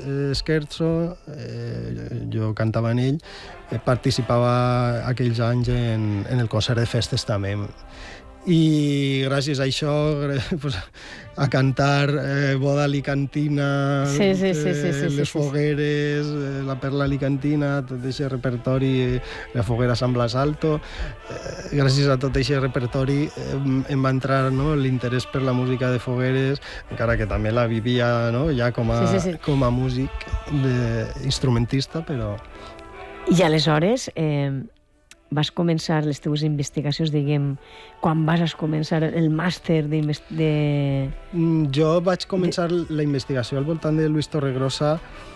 Scherzo, jo cantava en ell, participava aquells anys en el concert de festes també. I gràcies a això, pues, a cantar Boda Alicantina, les fogueres, la Perla Alicantina, tot aquest repertori, la foguera Sant Blas Alto. Gràcies a tot aquest repertori em va entrar, no, l'interès per la música de fogueres, encara que també la vivia, no, ja com a músic, instrumentista, però... I aleshores... vas començar les teves investigacions, diguem, quan vas començar el màster de... Jo vaig començar la investigació al voltant de Luis Torregrossa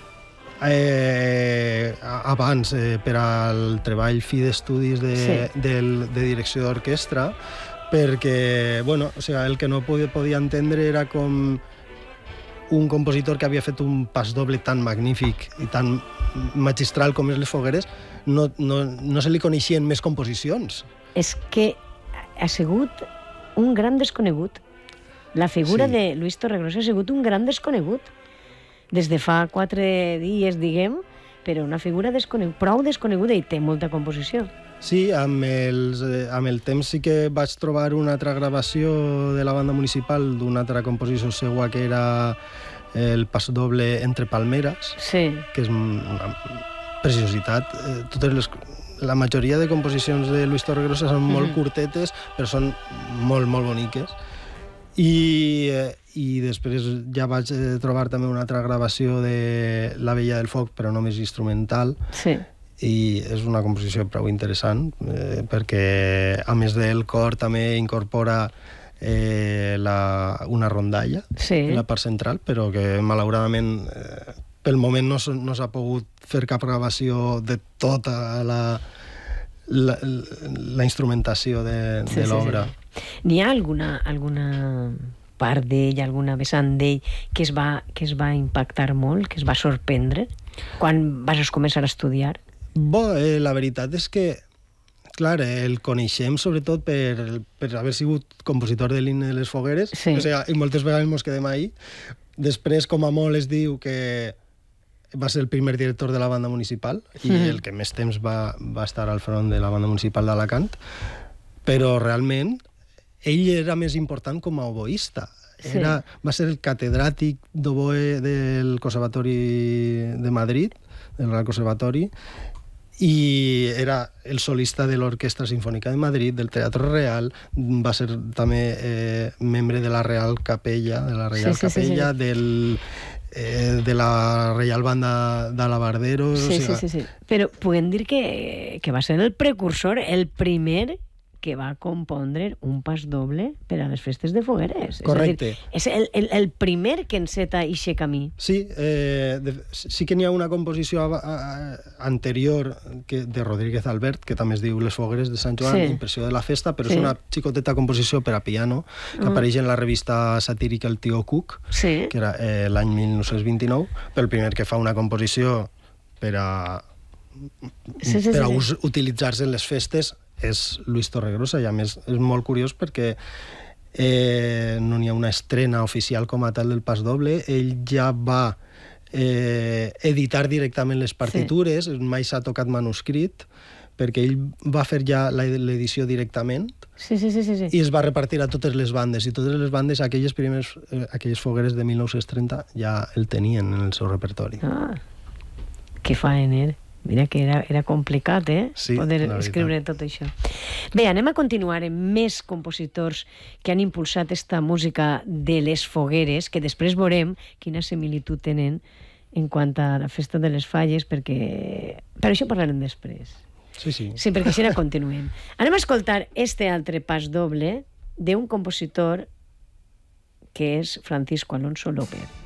abans, per al treball fi d'estudis de direcció d'orquestra, perquè, bueno, o sigui, el que no podia entendre era com un compositor que havia fet un pas doble tan magnífic i tan magistral com és Les Fogueres, no se li coneixien més composicions. És que ha sigut un gran desconegut. La figura de Luis Torregrossa ha sigut un gran desconegut. Des de fa 4 dies, diguem, però una figura prou desconeguda i té molta composició. Sí, amb el temps sí que vaig trobar una altra gravació de la banda municipal d'una altra composició seua que era el pasdoble Entre Palmeres, que és una preciositat. La majoria de composicions de Luis Torregrossa són molt curtetes, però són molt, molt boniques. I després ja vaig trobar també una altra gravació de La Vella del Foc, però només instrumental. Sí. I és una composició prou interessant, perquè a més del cor també incorpora una rondalla en la part central, però que malauradament pel moment no s'ha pogut fer cap gravació de tota la instrumentació de l'obra. N'hi ha alguna part d'ell, alguna vessant d'ell que es va impactar molt, que es va sorprendre quan vas començar a estudiar? La veritat és que, clar, el coneixem sobretot per haver sigut compositor de l'himne de les Fogueres, i moltes vegades ens quedem ahí. Després, com a molt, es diu que va ser el primer director de la banda municipal i el que més temps va estar al front de la banda municipal d'Alacant, però realment ell era més important com a oboista. Va ser el catedràtic d'oboe del Conservatori de Madrid, del Real Conservatori, i era el solista de l'Orquestra Sinfònica de Madrid, del Teatre Real, va ser també membre de la Real Capella, de la Reial Banda d'Alabarderos... Sí. Però podem dir que va ser el precursor, el primer que va compondre un pas doble per a les festes de Fogueres. Correcte. És el primer que enceta ixe camí. Sí, sí que n'hi ha una composició anterior de Rodríguez Albert, que també es diu Les Fogueres de Sant Joan, Impressió de la Festa, però és una xicoteta composició per a piano, que apareix en la revista satírica El Tío Cook, que era l'any 1929, però el primer que fa una composició per a utilitzar-se en les festes és Luis Torregrossa, i a més és molt curiós perquè no n'hi ha una estrena oficial com a tal del pas doble. Ell ja va editar directament les partitures, mai s'ha tocat manuscrit, perquè ell va fer ja l'edició directament i es va repartir a totes les bandes, i totes les bandes, aquelles fogueres de 1930, ja el tenien en el seu repertori. Que faener. Mira que era complicat, poder escriure tot això. Bé, anem a continuar amb més compositors que han impulsat esta música de les fogueres, que després veurem quina similitud tenen en quant a la festa de les Falles, perquè... Per això parlarem després. Sí, perquè així continuem. Anem a escoltar este altre pas doble d'un compositor que és Francisco Alonso López.